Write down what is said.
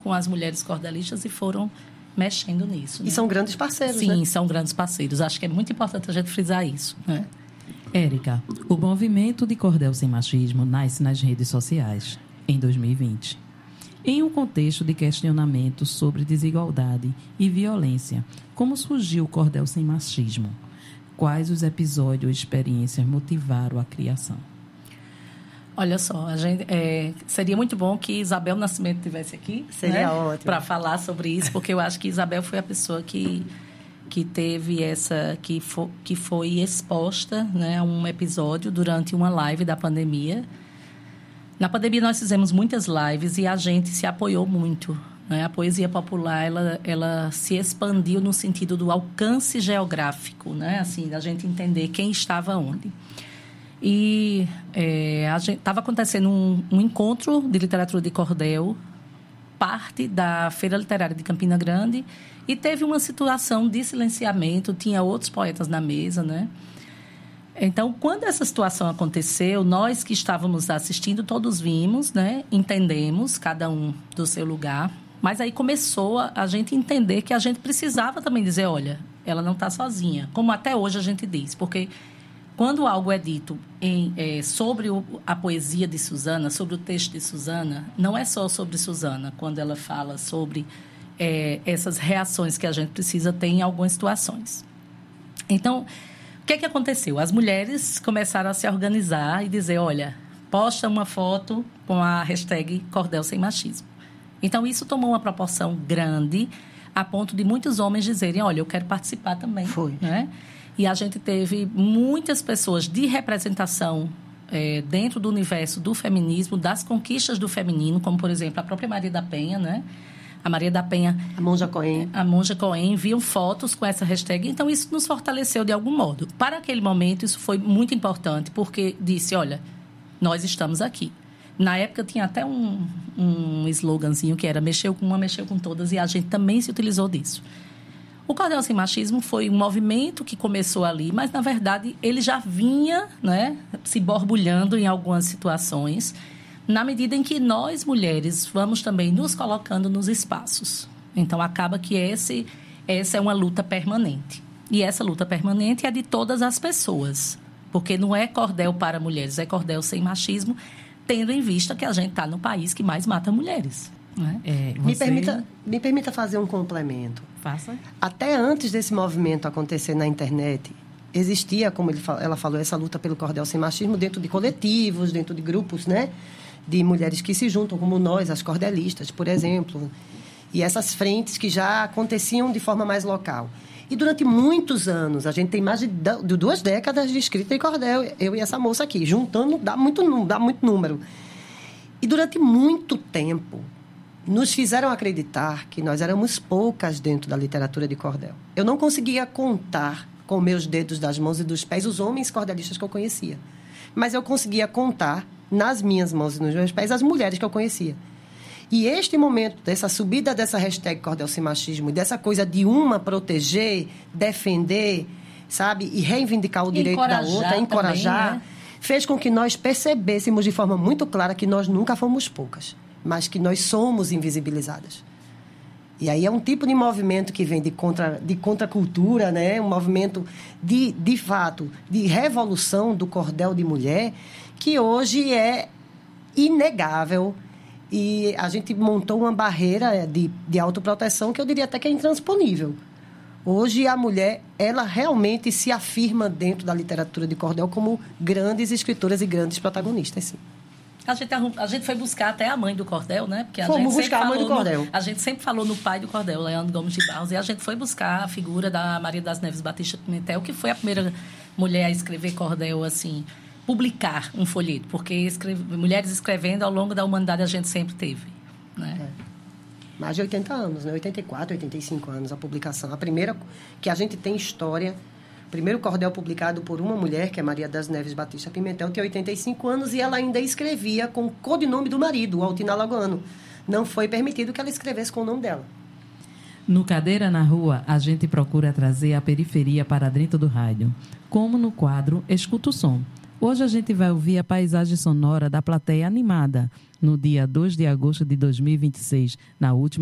com as mulheres cordelistas e foram mexendo nisso. E né? são grandes parceiros, Sim, né? são grandes parceiros. Acho que é muito importante a gente frisar isso, né? Érica, o movimento de Cordel Sem Machismo nasce nas redes sociais, em 2020. Em um contexto de questionamento sobre desigualdade e violência, como surgiu o Cordel Sem Machismo? Quais os episódios ou experiências motivaram a criação? Olha só, seria muito bom que Isabel Nascimento estivesse aqui. Seria ótimo. Para falar sobre isso, porque eu acho que Isabel foi a pessoa que teve que foi exposta, né, a um episódio durante uma live da pandemia. Na pandemia nós fizemos muitas lives e a gente se apoiou muito, né? A poesia popular ela se expandiu no sentido do alcance geográfico, né? Assim, da gente entender quem estava onde. E estava acontecendo um encontro de literatura de cordel, parte da Feira Literária de Campina Grande, e teve uma situação de silenciamento, tinha outros poetas na mesa, né? Então, quando essa situação aconteceu, nós que estávamos assistindo, todos vimos, né? Entendemos, cada um do seu lugar, mas aí começou a gente entender que a gente precisava também dizer, olha, ela não está sozinha, como até hoje a gente diz, porque quando algo é dito sobre a poesia de Suzana, sobre o texto de Suzana, não é só sobre Suzana, quando ela fala sobre essas reações que a gente precisa ter em algumas situações. Então, o que aconteceu? As mulheres começaram a se organizar e dizer, olha, posta uma foto com a hashtag Cordel Sem Machismo. Então, isso tomou uma proporção grande, a ponto de muitos homens dizerem, olha, eu quero participar também. Foi. Né? E a gente teve muitas pessoas de representação dentro do universo do feminismo, das conquistas do feminino, como, por exemplo, a própria Maria da Penha, né? A Maria da Penha... A Monja Cohen. A Monja Cohen enviam fotos com essa hashtag. Então, isso nos fortaleceu de algum modo. Para aquele momento, isso foi muito importante, porque disse, olha, nós estamos aqui. Na época, tinha até um sloganzinho que era mexeu com uma, mexeu com todas, e a gente também se utilizou disso. O Cordel Sem Machismo foi um movimento que começou ali, mas, na verdade, ele já vinha, né, se borbulhando em algumas situações, na medida em que nós, mulheres, vamos também nos colocando nos espaços. Então, acaba que essa é uma luta permanente. E essa luta permanente é de todas as pessoas, porque não é cordel para mulheres, é cordel sem machismo, tendo em vista que a gente está no país que mais mata mulheres. Né? Me permita fazer um complemento. Faça. Até antes desse movimento acontecer na internet, existia, como ela falou, essa luta pelo cordel sem machismo dentro de coletivos, dentro de grupos, né? De mulheres que se juntam, como nós, as cordelistas, por exemplo. E essas frentes que já aconteciam de forma mais local. E durante muitos anos, a gente tem mais de 2 décadas de escrita em cordel, eu e essa moça aqui, juntando, dá muito número. E durante muito tempo, nos fizeram acreditar que nós éramos poucas dentro da literatura de cordel. Eu não conseguia contar com meus dedos das mãos e dos pés os homens cordelistas que eu conhecia. Mas eu conseguia contar nas minhas mãos e nos meus pés as mulheres que eu conhecia. E este momento dessa subida dessa hashtag Cordel Sem Machismo e dessa coisa de uma proteger, defender, sabe? E reivindicar o direito da outra, encorajar, também, né? Fez com que nós percebêssemos de forma muito clara que nós nunca fomos poucas, mas que nós somos invisibilizadas. E aí é um tipo de movimento que vem de contracultura, né? Um movimento de fato, de revolução do cordel de mulher, que hoje é inegável. E a gente montou uma barreira de autoproteção que eu diria até que é intransponível. Hoje a mulher, ela realmente se afirma dentro da literatura de cordel como grandes escritoras e grandes protagonistas, sim. A gente foi buscar até a mãe do cordel, né? Porque Fomos buscar a mãe do cordel. A gente sempre falou no pai do cordel, Leandro Gomes de Barros, e a gente foi buscar a figura da Maria das Neves Batista Pimentel, que foi a primeira mulher a escrever cordel, assim, publicar um folheto, porque mulheres escrevendo ao longo da humanidade a gente sempre teve, né? Mais de 80 anos, né? 84, 85 anos a publicação. A primeira que a gente tem história, o primeiro cordel publicado por uma mulher, que é Maria das Neves Batista Pimentel, tem 85 anos, e ela ainda escrevia com o codinome do marido, o Altino Alagoano. Não foi permitido que ela escrevesse com o nome dela. No Cadeira na Rua, a gente procura trazer a periferia para dentro do rádio, como no quadro Escuta o Som, Hoje a gente vai ouvir a paisagem sonora da plateia animada, no dia 2 de agosto de 2026, na última